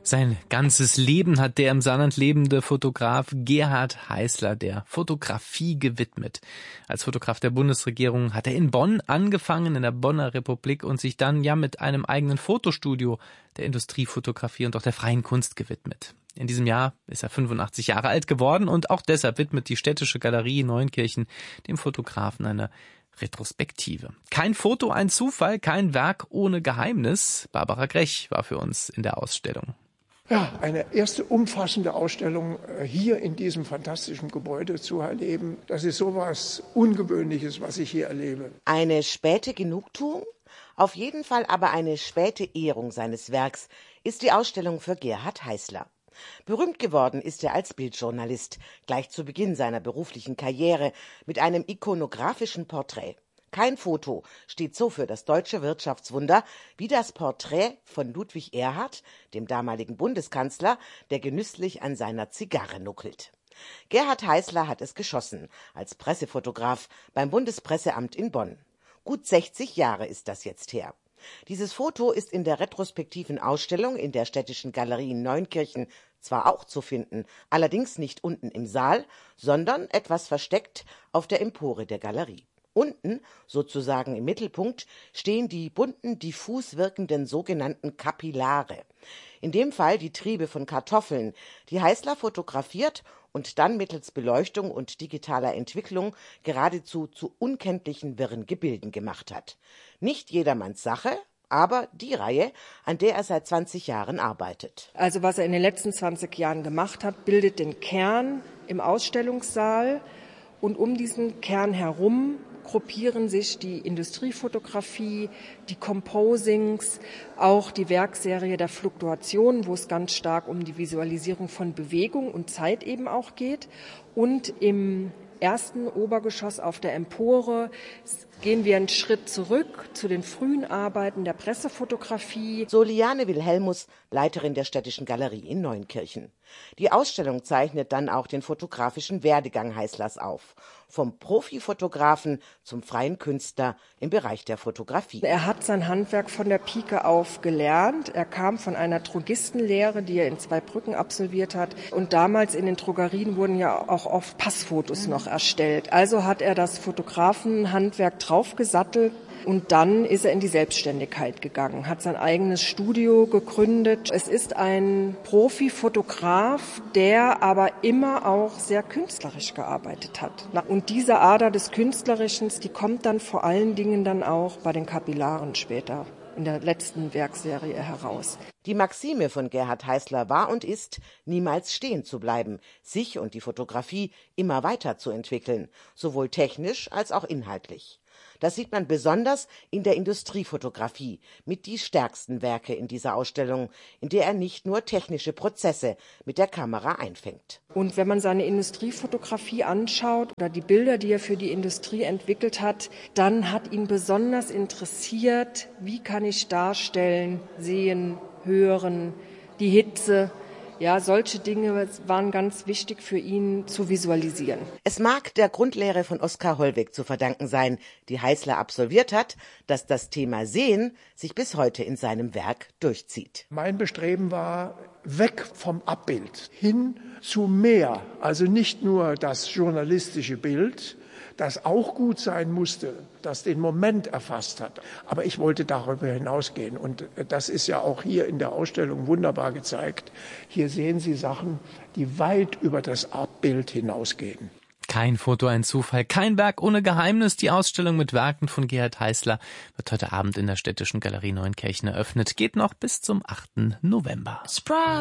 Sein ganzes Leben hat der im Saarland lebende Fotograf Gerhard Heißler der Fotografie gewidmet. Als Fotograf der Bundesregierung hat er in Bonn angefangen, in der Bonner Republik, und sich dann mit einem eigenen Fotostudio der Industriefotografie und auch der freien Kunst gewidmet. In diesem Jahr ist er 85 Jahre alt geworden und auch deshalb widmet die Städtische Galerie Neunkirchen dem Fotografen eine Retrospektive. Kein Foto, ein Zufall, kein Werk ohne Geheimnis. Barbara Grech war für uns in der Ausstellung. Ja, eine erste umfassende Ausstellung hier in diesem fantastischen Gebäude zu erleben. Das ist sowas Ungewöhnliches, was ich hier erlebe. Eine späte Genugtuung? Auf jeden Fall aber eine späte Ehrung seines Werks ist die Ausstellung für Gerhard Heißler. Berühmt geworden ist er als Bildjournalist, gleich zu Beginn seiner beruflichen Karriere, mit einem ikonografischen Porträt. Kein Foto steht so für das deutsche Wirtschaftswunder wie das Porträt von Ludwig Erhard, dem damaligen Bundeskanzler, der genüsslich an seiner Zigarre nuckelt. Gerhard Heißler hat es geschossen, als Pressefotograf beim Bundespresseamt in Bonn. Gut 60 Jahre ist das jetzt her. Dieses Foto ist in der retrospektiven Ausstellung in der Städtischen Galerie in Neunkirchen zwar auch zu finden, allerdings nicht unten im Saal, sondern etwas versteckt auf der Empore der Galerie. Unten, sozusagen im Mittelpunkt, stehen die bunten, diffus wirkenden sogenannten Kapillare. In dem Fall die Triebe von Kartoffeln, die Heißler fotografiert und dann mittels Beleuchtung und digitaler Entwicklung geradezu zu unkenntlichen wirren Gebilden gemacht hat. Nicht jedermanns Sache, aber die Reihe, an der er seit 20 Jahren arbeitet. Also was er in den letzten 20 Jahren gemacht hat, bildet den Kern im Ausstellungssaal, und um diesen Kern herum gruppieren sich die Industriefotografie, die Composings, auch die Werkserie der Fluktuation, wo es ganz stark um die Visualisierung von Bewegung und Zeit eben auch geht. Und im ersten Obergeschoss auf der Empore gehen wir einen Schritt zurück zu den frühen Arbeiten der Pressefotografie. So Liane Wilhelmus, Leiterin der Städtischen Galerie in Neunkirchen. Die Ausstellung zeichnet dann auch den fotografischen Werdegang Heißlers auf. Vom Profifotografen zum freien Künstler im Bereich der Fotografie. Er hat sein Handwerk von der Pike auf gelernt. Er kam von einer Drogistenlehre, die er in Zweibrücken absolviert hat. Und damals in den Drogerien wurden ja auch oft Passfotos noch erstellt. Also hat er das Fotografenhandwerk draufgesattelt. Und dann ist er in die Selbstständigkeit gegangen, hat sein eigenes Studio gegründet. Es ist ein Profifotograf, der aber immer auch sehr künstlerisch gearbeitet hat. Und diese Ader des Künstlerischen, die kommt dann vor allen Dingen dann auch bei den Kapillaren später in der letzten Werkserie heraus. Die Maxime von Gerhard Heißler war und ist, niemals stehen zu bleiben, sich und die Fotografie immer weiterzuentwickeln, sowohl technisch als auch inhaltlich. Das sieht man besonders in der Industriefotografie mit die stärksten Werke in dieser Ausstellung, in der er nicht nur technische Prozesse mit der Kamera einfängt. Und wenn man seine Industriefotografie anschaut oder die Bilder, die er für die Industrie entwickelt hat, dann hat ihn besonders interessiert, wie kann ich darstellen, sehen, hören, die Hitze. Ja, solche Dinge waren ganz wichtig für ihn zu visualisieren. Es mag der Grundlehre von Oskar Hollweg zu verdanken sein, die Heißler absolviert hat, dass das Thema Sehen sich bis heute in seinem Werk durchzieht. Mein Bestreben war, weg vom Abbild hin zu mehr. Also nicht nur das journalistische Bild, das auch gut sein musste, das den Moment erfasst hat. Aber ich wollte darüber hinausgehen. Und das ist ja auch hier in der Ausstellung wunderbar gezeigt. Hier sehen Sie Sachen, die weit über das Abbild hinausgehen. Kein Foto, ein Zufall, kein Werk ohne Geheimnis. Die Ausstellung mit Werken von Gerhard Heißler wird heute Abend in der Städtischen Galerie Neunkirchen eröffnet. Geht noch bis zum 8. November.